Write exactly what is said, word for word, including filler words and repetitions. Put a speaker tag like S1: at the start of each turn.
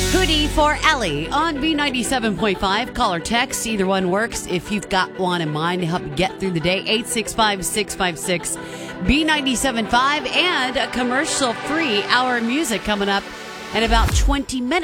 S1: Hoodie for Ellie on B ninety-seven point five. Call or text. Either one works. If you've got one in mind to help you get through the day, eight six five, six five six, B ninety-seven point five, and a commercial-free hour of music coming up in about twenty minutes.